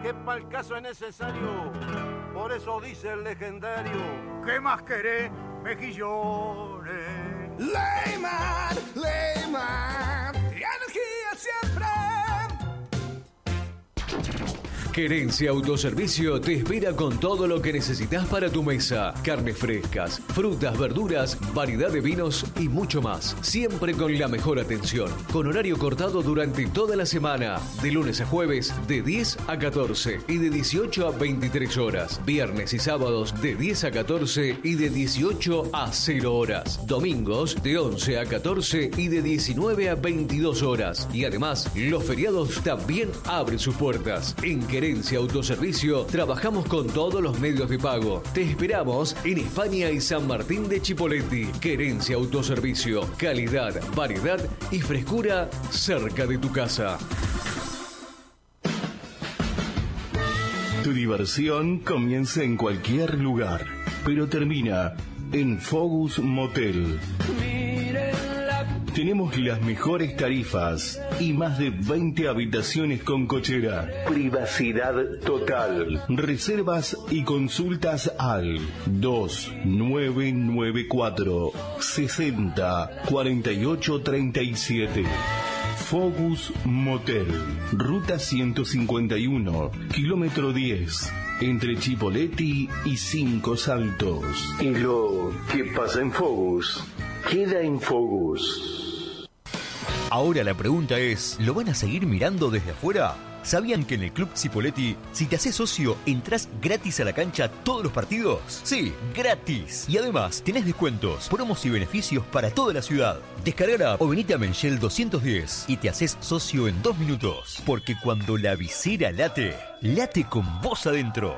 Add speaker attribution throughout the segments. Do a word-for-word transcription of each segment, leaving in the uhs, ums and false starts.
Speaker 1: que pa'l caso es necesario. Por eso dice el legendario:
Speaker 2: ¿qué más querés, mejillones?
Speaker 3: Leyman, Leyman, energía siempre.
Speaker 4: Querencia Autoservicio te espera con todo lo que necesitas para tu mesa. Carnes frescas, frutas, verduras, variedad de vinos y mucho más. Siempre con la mejor atención. Con horario cortado durante toda la semana. De lunes a jueves de diez a catorce y de dieciocho a veintitrés horas. Viernes y sábados de diez a catorce y de dieciocho a cero horas. Domingos de once a catorce y de diecinueve a veintidós horas. Y además, los feriados también abren sus puertas. En Querencia Autoservicio trabajamos con todos los medios de pago. Te esperamos en España y San Martín de Chipoleti. Querencia Autoservicio. Calidad, variedad y frescura cerca de tu casa.
Speaker 5: Tu diversión comienza en cualquier lugar, pero termina en Focus Motel. Tenemos las mejores tarifas y más de veinte habitaciones con cochera. Privacidad total. Reservas y consultas al dos nueve nueve cuatro sesenta cuarenta y ocho treinta y siete. Focus Motel, ruta ciento cincuenta y uno, kilómetro diez, entre Chipoleti y Cinco Saltos. Y lo que pasa en Focus, queda en Focus.
Speaker 6: Ahora la pregunta es, ¿lo van a seguir mirando desde afuera? ¿Sabían que en el Club Cipolletti, si te haces socio, entras gratis a la cancha todos los partidos? Sí, gratis. Y además, tenés descuentos, promos y beneficios para toda la ciudad. Descarga la app o venite a Menchel doscientos diez y te haces socio en dos minutos. Porque cuando la visera late, late con vos adentro.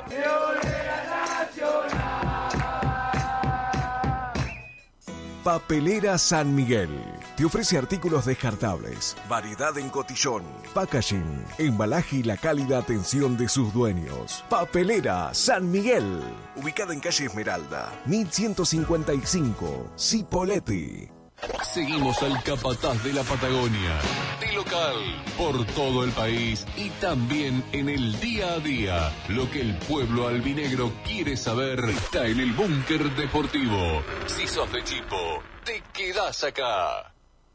Speaker 7: Papelera San Miguel. Te ofrece artículos descartables, variedad en cotillón, packaging, embalaje y la cálida atención de sus dueños. Papelera San Miguel. Ubicada en calle Esmeralda, mil ciento cincuenta y cinco, Cipolletti.
Speaker 8: Seguimos al capataz de la Patagonia, de local, por todo el país y también en el día a día. Lo que el pueblo albinegro quiere saber está en el Búnker Deportivo. Si sos de Chipo, te quedás acá.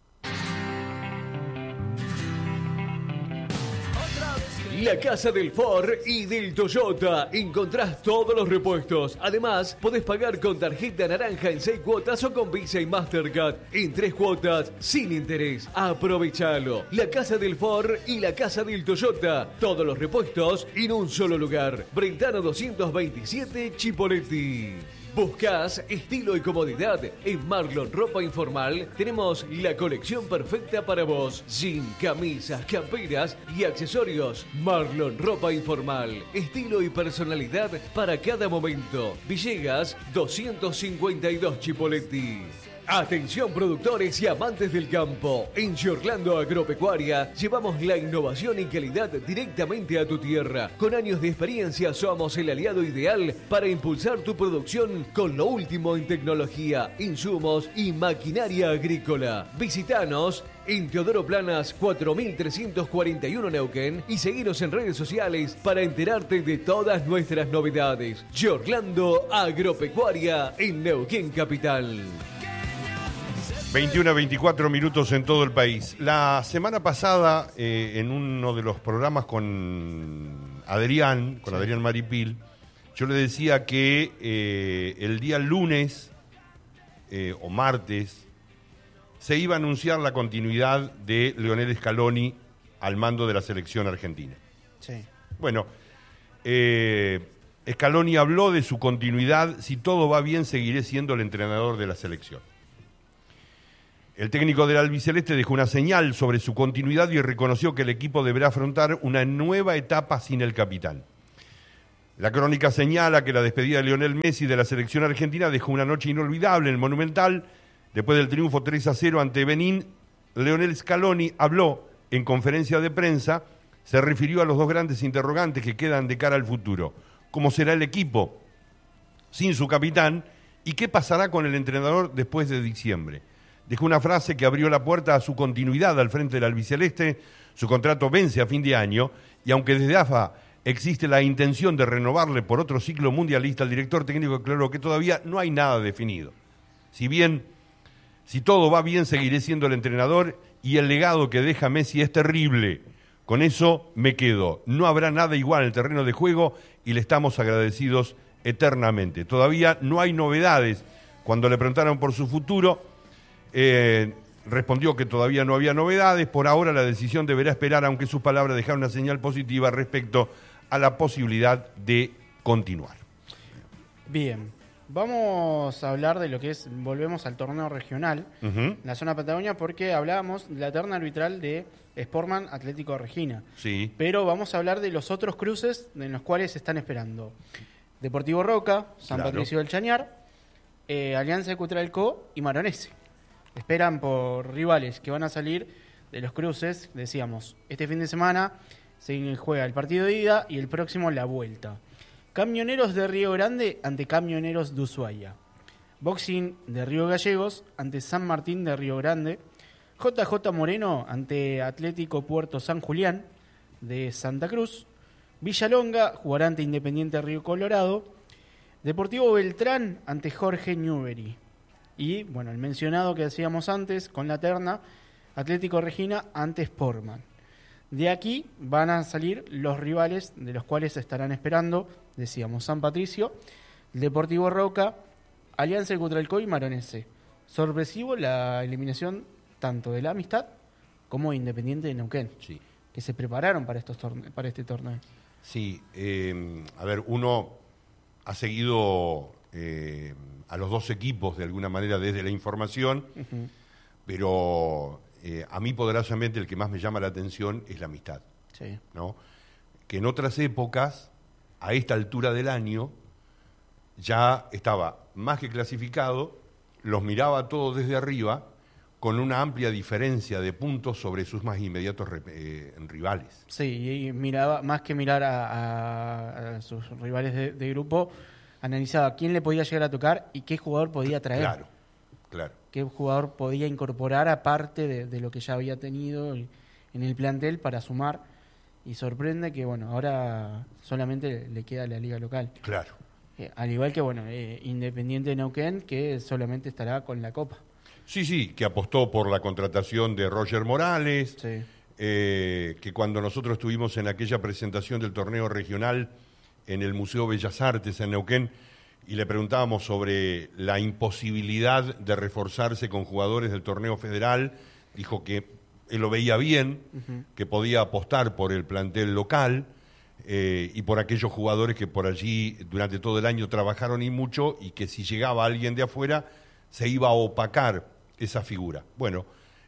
Speaker 4: La Casa del Ford y del Toyota. Encontrás todos los repuestos. Además, podés pagar con tarjeta naranja en seis cuotas o con Visa y Mastercard en tres cuotas sin interés. Aprovechalo. La Casa del Ford y la Casa del Toyota. Todos los repuestos en un solo lugar. Brentano doscientos veintisiete, Chipoleti. ¿Buscás estilo y comodidad? En Marlon Ropa Informal tenemos la colección perfecta para vos. Jean, camisas, camperas y accesorios. Marlon Ropa Informal. Estilo y personalidad para cada momento. Villegas doscientos cincuenta y dos, Chipoleti. Atención productores y amantes del campo. En Giorlando Agropecuaria llevamos la innovación y calidad directamente a tu tierra. Con años de experiencia somos el aliado ideal para impulsar tu producción con lo último en tecnología, insumos y maquinaria agrícola. Visítanos en Teodoro Planas cuatro mil trescientos cuarenta y uno Neuquén y seguinos en redes sociales para enterarte de todas nuestras novedades. Giorlando Agropecuaria en Neuquén Capital.
Speaker 9: veintiuno a veinticuatro minutos en todo el país. La semana pasada, eh, en uno de los programas con Adrián, con sí. Adrián Maripil, yo le decía que eh, el día lunes eh, o martes se iba a anunciar la continuidad de Lionel Scaloni al mando de la selección argentina.
Speaker 10: Sí.
Speaker 9: Bueno, eh, Scaloni habló de su continuidad. Si todo va bien, seguiré siendo el entrenador de la selección. El técnico del albiceleste dejó una señal sobre su continuidad y reconoció que el equipo deberá afrontar una nueva etapa sin el capitán. La crónica señala que la despedida de Lionel Messi de la selección argentina dejó una noche inolvidable en el Monumental. Después del triunfo tres a cero ante Benín, Lionel Scaloni habló en conferencia de prensa, se refirió a los dos grandes interrogantes que quedan de cara al futuro. ¿Cómo será el equipo sin su capitán? ¿Y qué pasará con el entrenador después de diciembre? Dejó una frase que abrió la puerta a su continuidad al frente del albiceleste. Su contrato vence a fin de año y aunque desde A F A existe la intención de renovarle por otro ciclo mundialista, el director técnico declaró que todavía no hay nada definido. Si bien, si todo va bien, seguiré siendo el entrenador y el legado que deja Messi es terrible. Con eso me quedo. No habrá nada igual en el terreno de juego y le estamos agradecidos eternamente. Todavía no hay novedades. Cuando le preguntaron por su futuro, eh, respondió que todavía no había novedades. Por ahora la decisión deberá esperar, aunque sus palabras dejaron una señal positiva respecto a la posibilidad de continuar.
Speaker 10: Bien, vamos a hablar de lo que es, volvemos al torneo regional, uh-huh. en la zona Patagonia, porque hablábamos de la terna arbitral de Sportman Atlético Regina.
Speaker 9: Sí.
Speaker 10: Pero vamos a hablar de los otros cruces en los cuales están esperando. Deportivo Roca, San claro. Patricio del Chañar, eh, Alianza de Cutralcó y Maronese. Esperan por rivales que van a salir de los cruces, decíamos, este fin de semana se juega el partido de ida y el próximo la vuelta. Camioneros de Río Grande ante Camioneros de Ushuaia. Boxing de Río Gallegos ante San Martín de Río Grande. J J Moreno ante Atlético Puerto San Julián de Santa Cruz. Villalonga jugará ante Independiente Río Colorado. Deportivo Beltrán ante Jorge Newbery. Y, bueno, el mencionado que decíamos antes con la terna, Atlético Regina ante Sportman. De aquí van a salir los rivales de los cuales estarán esperando, decíamos, San Patricio, Deportivo Roca, Alianza de Cutralcó y Maronese. Sorpresivo la eliminación tanto de la Amistad como de Independiente de Neuquén,
Speaker 9: sí.
Speaker 10: que se prepararon para, estos torne- para este torneo.
Speaker 9: Sí, eh, a ver, uno ha seguido eh, a los dos equipos de alguna manera desde la información, uh-huh. pero... Eh, a mí poderosamente el que más me llama la atención es la Amistad,
Speaker 10: sí.
Speaker 9: ¿no? Que en otras épocas, a esta altura del año, ya estaba más que clasificado, los miraba todos desde arriba, con una amplia diferencia de puntos sobre sus más inmediatos eh, rivales.
Speaker 10: Sí, y miraba, más que mirar a, a, a sus rivales de, de grupo, analizaba quién le podía llegar a tocar y qué jugador podía traer.
Speaker 9: Claro, claro.
Speaker 10: Qué jugador podía incorporar aparte de, de lo que ya había tenido en el plantel para sumar, y sorprende que bueno ahora solamente le queda la liga local.
Speaker 9: Claro.
Speaker 10: Eh, al igual que bueno eh, Independiente de Neuquén, que solamente estará con la Copa.
Speaker 9: Sí, sí, que apostó por la contratación de Roger Morales,
Speaker 10: sí.
Speaker 9: eh, que cuando nosotros estuvimos en aquella presentación del torneo regional en el Museo Bellas Artes en Neuquén, y le preguntábamos sobre la imposibilidad de reforzarse con jugadores del torneo federal, dijo que él lo veía bien, uh-huh. que podía apostar por el plantel local eh, y por aquellos jugadores que por allí durante todo el año trabajaron y mucho, y que si llegaba alguien de afuera se iba a opacar esa figura. Bueno,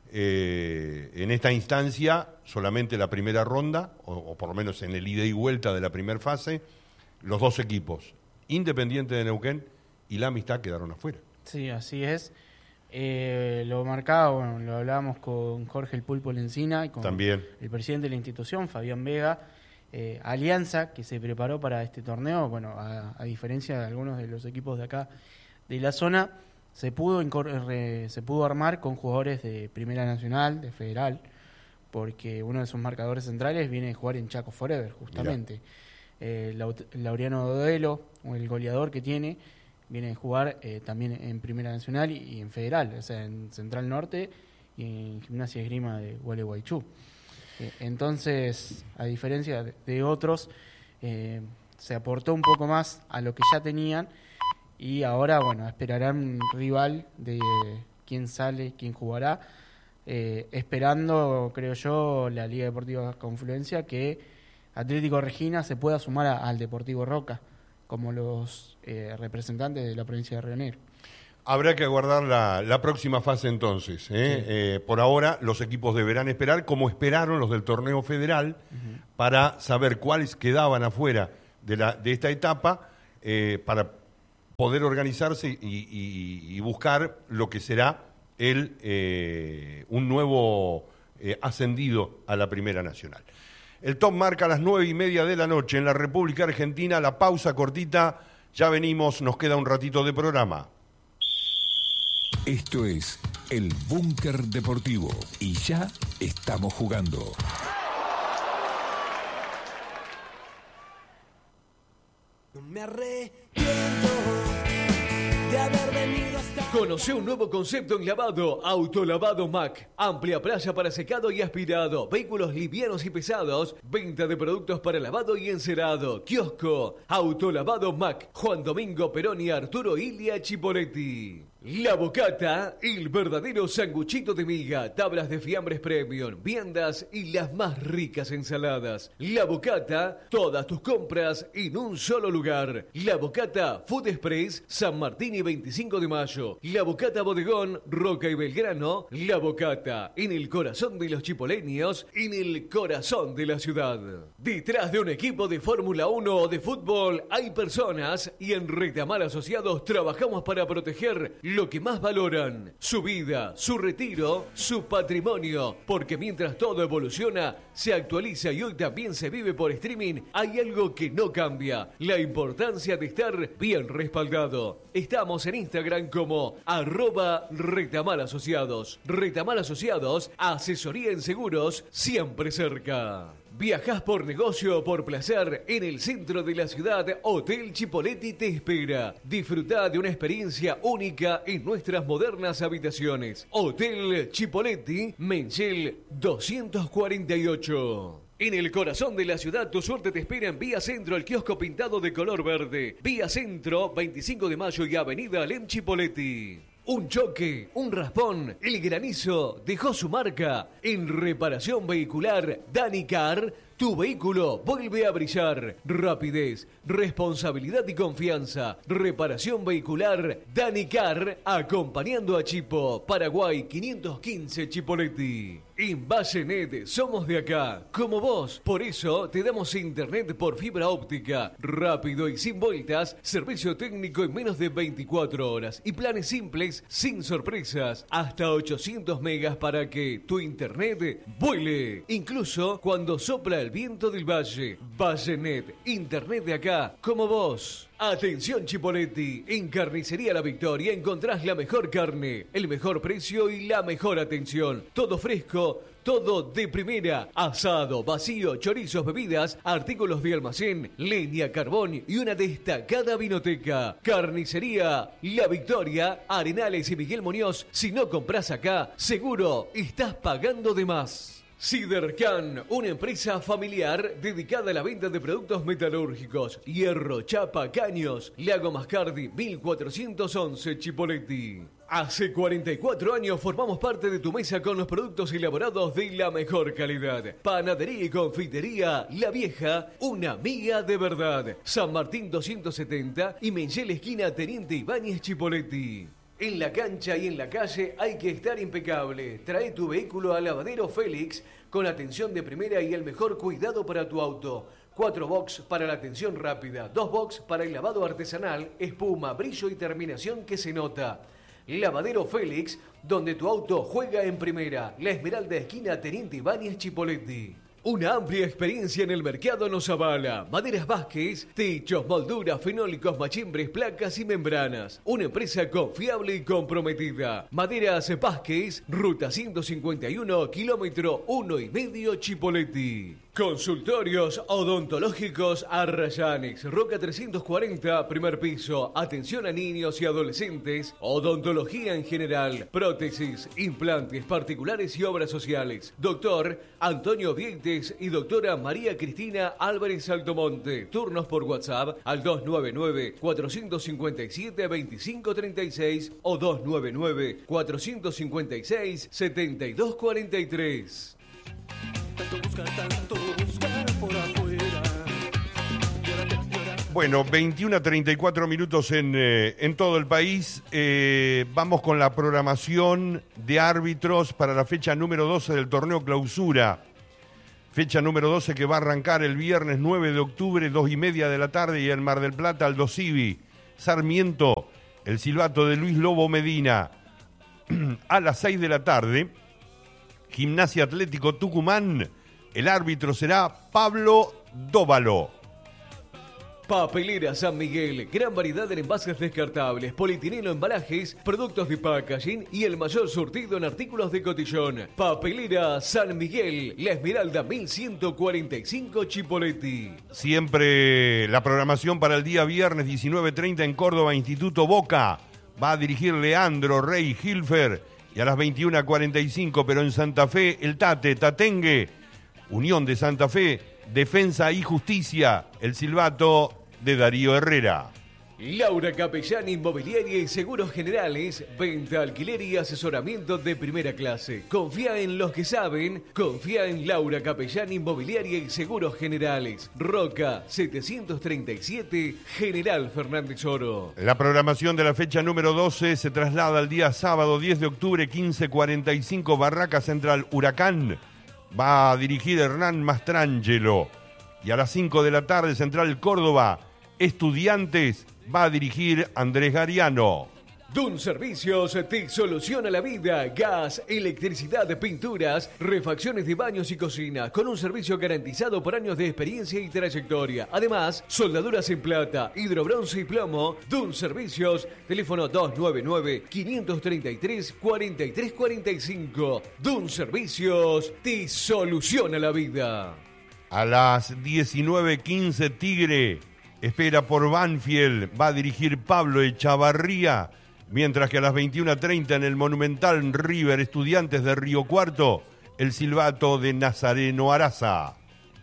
Speaker 9: eh, en esta instancia solamente la primera ronda, o, o por lo menos en el ida y vuelta de la primera fase, los dos equipos, Independiente de Neuquén y la Amistad, quedaron afuera.
Speaker 10: Sí, así es. Eh, lo marcaba, bueno, lo hablábamos con Jorge el Pulpo Lencina y con
Speaker 9: También.
Speaker 10: el presidente de la institución, Fabián Vega. Eh, Alianza, que se preparó para este torneo, bueno, a, a diferencia de algunos de los equipos de acá de la zona, se pudo, re, se pudo armar con jugadores de Primera Nacional, de Federal, porque uno de sus marcadores centrales viene de jugar en Chaco Forever, justamente. Eh, Laureano Dodelo, el goleador que tiene, viene de jugar eh, también en Primera Nacional y, y en Federal, o sea, en Central Norte y en Gimnasia de Esgrima de Gualeguaychú. Eh, entonces, a diferencia de, de otros, eh, se aportó un poco más a lo que ya tenían, y ahora, bueno, esperarán un rival de quién sale, quién jugará, eh, esperando, creo yo, la Liga Deportiva Confluencia, que Atlético Regina se pueda sumar a, al Deportivo Roca como los eh, representantes de la provincia de Río Negro.
Speaker 9: Habrá que aguardar la, la próxima fase entonces. ¿eh? Sí. Eh, por ahora los equipos deberán esperar, como esperaron los del torneo federal, uh-huh. para saber cuáles quedaban afuera de, la, de esta etapa, eh, para poder organizarse y, y, y buscar lo que será el, eh, un nuevo eh, ascendido a la Primera Nacional. El top marca a las nueve y media de la noche en la República Argentina. La pausa cortita, ya venimos, nos queda un ratito de programa.
Speaker 11: Esto es El Búnker Deportivo y ya estamos jugando.
Speaker 3: Me arrepiento de haber venido hasta...
Speaker 4: Conoce un nuevo concepto en lavado, Autolavado Mac. Amplia playa para secado y aspirado, vehículos livianos y pesados, venta de productos para lavado y encerado, kiosco, Autolavado Mac, Juan Domingo Perón y Arturo Ilia Chipoletti. La Bocata, el verdadero sanguchito de miga, tablas de fiambres premium, viandas y las más ricas ensaladas. La Bocata, todas tus compras en un solo lugar. La Bocata Food Express, San Martín y veinticinco de mayo. La Bocata Bodegón, Roca y Belgrano. La Bocata, en el corazón de los chipoleños, en el corazón de la ciudad. Detrás de un equipo de Fórmula uno o de fútbol hay personas y en Retamar Asociados trabajamos para proteger lo que más valoran, su vida, su retiro, su patrimonio, porque mientras todo evoluciona, se actualiza y hoy también se vive por streaming, hay algo que no cambia, la importancia de estar bien respaldado. Estamos en Instagram como arroba Retamar Asociados. Retamar Asociados, asesoría en seguros, siempre cerca. Viajás por negocio o por placer en el centro de la ciudad, Hotel Chipoletti te espera. Disfruta de una experiencia única en nuestras modernas habitaciones. Hotel Chipoletti, Menchel doscientos cuarenta y ocho. En el corazón de la ciudad, tu suerte te espera en Vía Centro, el kiosco pintado de color verde. Vía Centro, veinticinco de mayo y Avenida Alem Chipoletti. Un choque, un raspón, el granizo dejó su marca. En reparación vehicular Danicar, tu vehículo vuelve a brillar. Rapidez, responsabilidad y confianza. Reparación vehicular Danicar, acompañando a Chipo, Paraguay quinientos quince Chipoletti. En Vallenet somos de acá, como vos. Por eso te damos internet por fibra óptica, rápido y sin vueltas, servicio técnico en menos de veinticuatro horas y planes simples sin sorpresas, hasta ochocientos megas para que tu internet vuele, incluso cuando sopla el viento del valle. Vallenet, internet de acá, como vos. Atención Chipoletti, en Carnicería La Victoria encontrás la mejor carne, el mejor precio y la mejor atención. Todo fresco, todo de primera. Asado, vacío, chorizos, bebidas, artículos de almacén, leña, carbón y una destacada vinoteca. Carnicería La Victoria, Arenales y Miguel Muñoz. Si no compras acá, seguro estás pagando de más. Sidercan, una empresa familiar dedicada a la venta de productos metalúrgicos, hierro, chapa, caños, Lago Mascardi, mil cuatrocientos once Chipoletti. Hace cuarenta y cuatro años formamos parte de tu mesa con los productos elaborados de la mejor calidad. Panadería y confitería La Vieja, una amiga de verdad. San Martín doscientos setenta y Menchel esquina Teniente Ibáñez Chipoletti. En la cancha y en la calle hay que estar impecable. Trae tu vehículo a Lavadero Félix con atención de primera y el mejor cuidado para tu auto. Cuatro box para la atención rápida, dos box para el lavado artesanal, espuma, brillo y terminación que se nota. Lavadero Félix, donde tu auto juega en primera. La Esmeralda esquina Teniente Ibáñez Chipoletti. Una amplia experiencia en el mercado nos avala. Maderas Vázquez, techos, molduras, fenólicos, machimbres, placas y membranas. Una empresa confiable y comprometida. Maderas Vázquez, ruta ciento cincuenta y uno, kilómetro uno y medio Chipoletti. Consultorios odontológicos Arrayanes, Roca trescientos cuarenta, primer piso. Atención a niños y adolescentes. Odontología en general. Prótesis, implantes particulares y obras sociales. Doctor Antonio Vieites y doctora María Cristina Álvarez Altomonte. Turnos por WhatsApp al dos nueve nueve, cuatro cinco siete, dos cinco tres seis o dos nueve nueve, cuatro cinco cinco seis, siete dos cuatro tres.
Speaker 3: Tanto buscar, tanto buscar por afuera.
Speaker 9: Bueno, veintiuno a treinta y cuatro minutos en, eh, en todo el país. Eh, vamos con la programación de árbitros para la fecha número doce del torneo Clausura. Fecha número doce que va a arrancar el viernes nueve de octubre, dos y media de la tarde, y en Mar del Plata, Aldo Civi. Sarmiento, el silbato de Luis Lobo Medina. A las seis de la tarde, Gimnasia Atlético Tucumán. El árbitro será Pablo Dóvalo.
Speaker 4: Papelera San Miguel, gran variedad en envases descartables, polietileno, embalajes, productos de packaging y el mayor surtido en artículos de cotillón. Papelera San Miguel, La Esmeralda mil ciento cuarenta y cinco Chipoleti.
Speaker 9: Siempre la programación para el día viernes diecinueve treinta en Córdoba, Instituto Boca. Va a dirigir Leandro Rey Hilfer. Y a las veintiuna cuarenta y cinco, pero en Santa Fe, el Tate, Tatengue, Unión de Santa Fe, Defensa y Justicia, el silbato de Darío Herrera.
Speaker 4: Laura Capellán, Inmobiliaria y Seguros Generales, venta, alquiler y asesoramiento de primera clase. Confía en los que saben, confía en Laura Capellán, Inmobiliaria y Seguros Generales. Roca, setecientos treinta y siete, General Fernández Oro.
Speaker 9: La programación de la fecha número doce se traslada al día sábado diez de octubre, quince cuarenta y cinco, Barraca Central, Huracán. Va a dirigir Hernán Mastrangelo. Y a las cinco de la tarde, Central Córdoba, Estudiantes, va a dirigir Andrés Gariano.
Speaker 4: Dun Servicios te soluciona la vida. Gas, electricidad, pinturas, refacciones de baños y cocina, con un servicio garantizado por años de experiencia y trayectoria. Además, soldaduras en plata, hidrobronce y plomo. Dun Servicios, teléfono dos nueve nueve, cinco tres tres, cuatro tres cuatro cinco. Dun Servicios te soluciona la vida.
Speaker 9: A las diecinueve quince, Tigre espera por Banfield, va a dirigir Pablo Echavarría, mientras que a las veintiuna treinta en el Monumental River Estudiantes de Río Cuarto, el silbato de Nazareno Araza.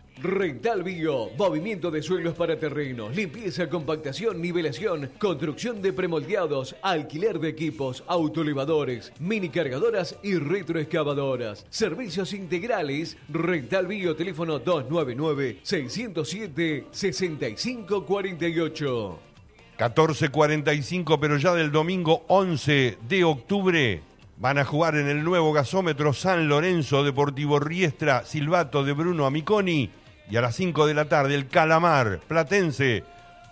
Speaker 4: Rental Bio, movimiento de suelos para terrenos, limpieza, compactación, nivelación, construcción de premoldeados, alquiler de equipos, autoelevadores, mini cargadoras y retroexcavadoras. Servicios integrales. Rental Bio, teléfono dos nueve nueve, seis cero siete, seis cinco cuatro ocho.
Speaker 9: catorce cuarenta y cinco, pero ya del domingo once de octubre van a jugar en el nuevo gasómetro San Lorenzo, Deportivo Riestra, silbato de Bruno Amiconi. Y a las cinco de la tarde el Calamar Platense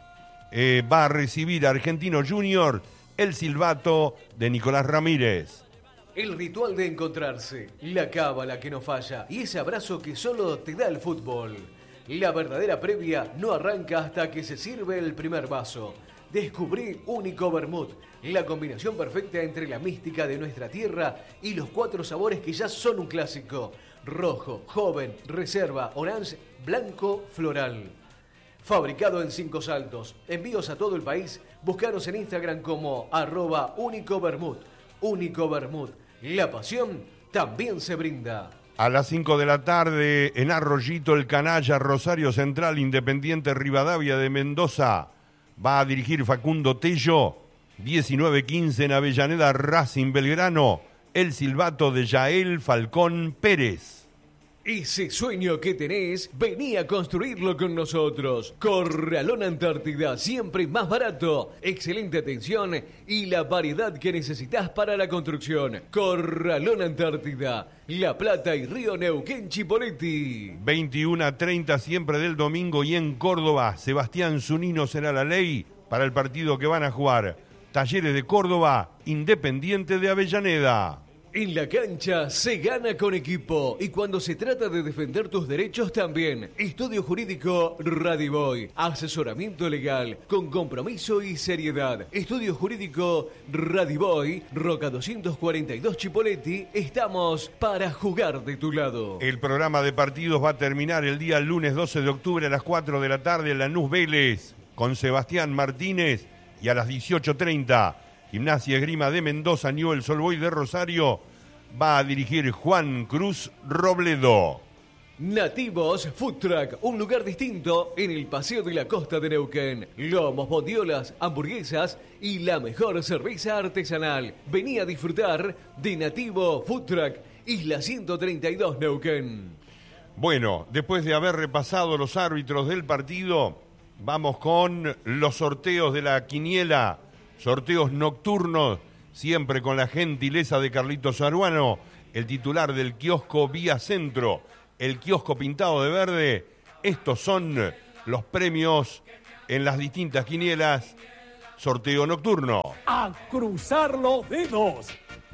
Speaker 9: eh, va a recibir a Argentino Junior, el silbato de Nicolás Ramírez.
Speaker 4: El ritual de encontrarse, la cábala que no falla y ese abrazo que solo te da el fútbol. La verdadera previa no arranca hasta que se sirve el primer vaso. Descubrí Único Vermut, la combinación perfecta entre la mística de nuestra tierra y los cuatro sabores que ya son un clásico. Rojo, joven, reserva, orange, blanco, floral. Fabricado en Cinco Saltos. Envíos a todo el país. Búscanos en Instagram como arroba Único Vermut. Único Vermut. La pasión también se brinda.
Speaker 9: A las cinco de la tarde en Arroyito, el Canalla, Rosario Central, Independiente Rivadavia de Mendoza. Va a dirigir Facundo Tello. diecinueve quince en Avellaneda, Racing Belgrano. El silbato de Yael Falcón Pérez.
Speaker 4: Ese sueño que tenés, vení a construirlo con nosotros. Corralón Antártida, siempre más barato. Excelente atención y la variedad que necesitas para la construcción. Corralón Antártida, La Plata y Río Neuquén Chipoleti.
Speaker 9: veintiuna treinta siempre del domingo y en Córdoba, Sebastián Zunino será la ley para el partido que van a jugar. Talleres de Córdoba, Independiente de Avellaneda.
Speaker 4: En la cancha se gana con equipo y cuando se trata de defender tus derechos también. Estudio Jurídico Radiboy. Asesoramiento legal con compromiso y seriedad. Estudio Jurídico Radiboy, Roca doscientos cuarenta y dos Chipoleti. Estamos para jugar de tu lado.
Speaker 9: El programa de partidos va a terminar el día lunes doce de octubre a las cuatro de la tarde en Lanús Vélez con Sebastián Martínez y a las dieciocho treinta. Gimnasia Esgrima de Mendoza, Newell's Old Boys de Rosario, va a dirigir Juan Cruz Robledo.
Speaker 4: Nativos Food Truck, un lugar distinto en el Paseo de la Costa de Neuquén. Lomos, bondiolas, hamburguesas y la mejor cerveza artesanal. Vení a disfrutar de Nativo Food Truck, Isla ciento treinta y dos Neuquén.
Speaker 9: Bueno, después de haber repasado los árbitros del partido, vamos con los sorteos de la quiniela. Sorteos nocturnos, siempre con la gentileza de Carlitos Aruano, el titular del kiosco Vía Centro, el kiosco pintado de verde. Estos son los premios en las distintas quinielas. Sorteo nocturno.
Speaker 12: A cruzar los dedos.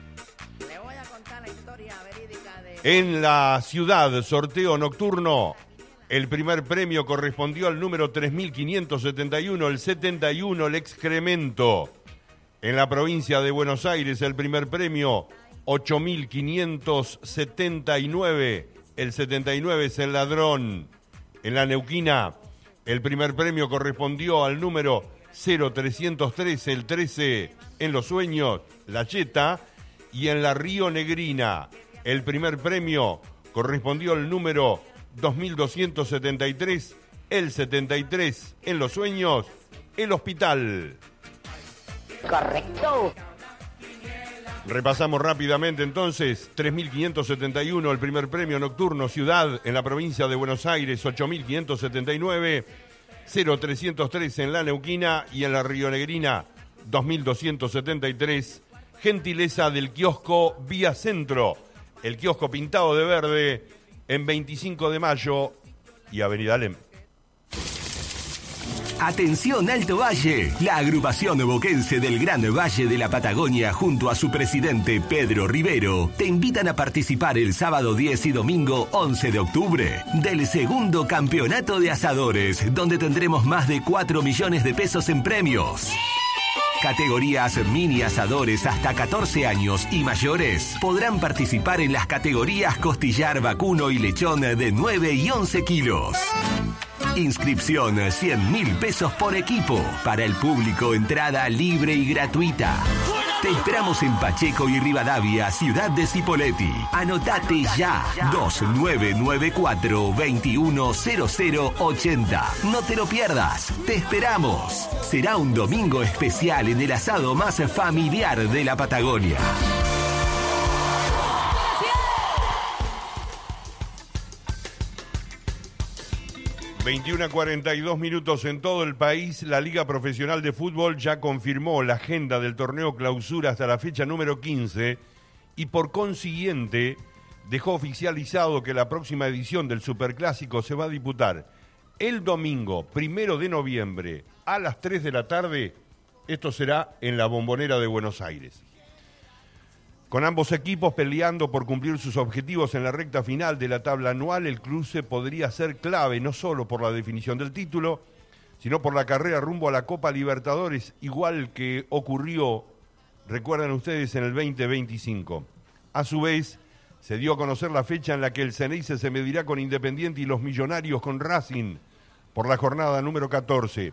Speaker 13: Le voy a contar la historia verídica de...
Speaker 9: En la ciudad, sorteo nocturno. El primer premio correspondió al número tres mil quinientos setenta y uno, el setenta y uno, el excremento. En la provincia de Buenos Aires, el primer premio, ocho mil quinientos setenta y nueve, el setenta y nueve es el ladrón. En la Neuquina, el primer premio correspondió al número cero trescientos trece, el trece en los sueños, la Yeta. Y en la Río Negrina, el primer premio correspondió al número dos mil doscientos setenta y tres, el setenta y tres en los sueños, el hospital.
Speaker 13: Correcto.
Speaker 9: Repasamos rápidamente entonces, tres mil quinientos setenta y uno el primer premio nocturno Ciudad en la provincia de Buenos Aires, ocho mil quinientos setenta y nueve, cero trescientos trece en la Neuquina y en la Río Negrina dos mil doscientos setenta y tres, gentileza del kiosco Vía Centro, el kiosco pintado de verde en veinticinco de mayo y Avenida Alem.
Speaker 14: Atención Alto Valle, la agrupación boquense del Gran Valle de la Patagonia junto a su presidente Pedro Rivero te invitan a participar el sábado diez y domingo once de octubre del segundo campeonato de asadores, donde tendremos más de cuatro millones de pesos en premios. Categorías mini asadores hasta catorce años y mayores podrán participar en las categorías costillar, vacuno y lechón de nueve y once kilos. Inscripción cien mil pesos por equipo. Para el público, entrada libre y gratuita. Te esperamos en Pacheco y Rivadavia, ciudad de Cipolletti. Anotate ya. dos nueve nueve cuatro, dos uno cero cero ocho cero. No te lo pierdas. Te esperamos. Será un domingo especial en el asado más familiar de la Patagonia.
Speaker 9: veintiuno a cuarenta y dos minutos en todo el país. La Liga Profesional de Fútbol ya confirmó la agenda del torneo clausura hasta la fecha número quince y por consiguiente dejó oficializado que la próxima edición del Superclásico se va a disputar el domingo primero de noviembre a las tres de la tarde. Esto será en la Bombonera de Buenos Aires. Con ambos equipos peleando por cumplir sus objetivos en la recta final de la tabla anual, el cruce podría ser clave no solo por la definición del título, sino por la carrera rumbo a la Copa Libertadores, igual que ocurrió, recuerdan ustedes, en el veinte veinticinco. A su vez, se dio a conocer la fecha en la que el Ceneice se medirá con Independiente y los Millonarios con Racing por la jornada número catorce.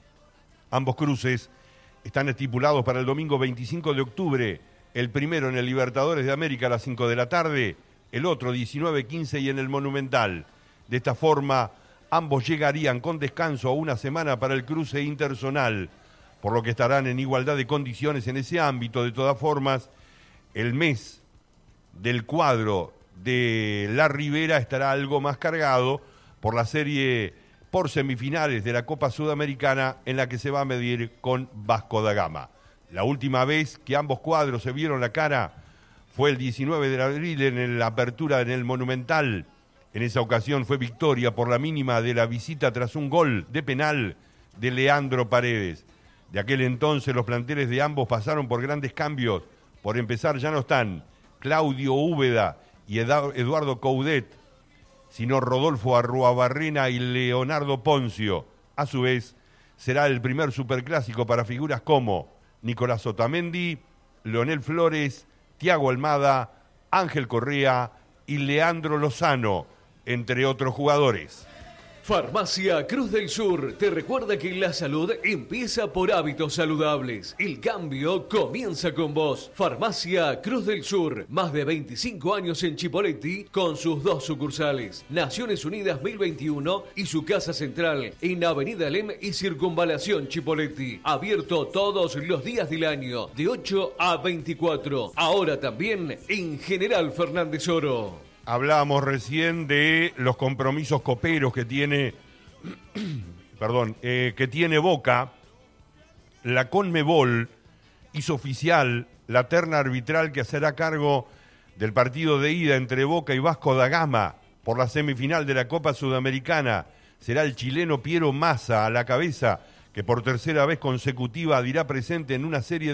Speaker 9: Ambos cruces están estipulados para el domingo veinticinco de octubre, el primero en el Libertadores de América a las cinco de la tarde, el otro diecinueve quince y en el Monumental. De esta forma, ambos llegarían con descanso a una semana para el cruce interzonal, por lo que estarán en igualdad de condiciones en ese ámbito. De todas formas, el mes del cuadro de La Ribera estará algo más cargado por la serie por semifinales de la Copa Sudamericana en la que se va a medir con Vasco da Gama. La última vez que ambos cuadros se vieron la cara fue el diecinueve de abril en la apertura en el Monumental. En esa ocasión fue victoria por la mínima de la visita tras un gol de penal de Leandro Paredes. De aquel entonces los planteles de ambos pasaron por grandes cambios. Por empezar, ya no están Claudio Úbeda y Eduardo Coudet, sino Rodolfo Arruabarrena y Leonardo Poncio. A su vez, será el primer superclásico para figuras como Nicolás Otamendi, Leonel Flores, Thiago Almada, Ángel Correa y Leandro Lozano, entre otros jugadores.
Speaker 4: Farmacia Cruz del Sur te recuerda que la salud empieza por hábitos saludables. El cambio comienza con vos. Farmacia Cruz del Sur, más de veinticinco años en Chipolletti con sus dos sucursales. Naciones Unidas mil veintiuno y su casa central en Avenida Alem y Circunvalación Chipolletti. Abierto todos los días del año de ocho a veinticuatro. Ahora también en General Fernández Oro.
Speaker 9: Hablábamos recién de los compromisos coperos que tiene, perdón, eh, que tiene Boca. La Conmebol hizo oficial la terna arbitral que será cargo del partido de ida entre Boca y Vasco da Gama por la semifinal de la Copa Sudamericana. Será el chileno Piero Massa a la cabeza, que por tercera vez consecutiva dirá presente en una serie de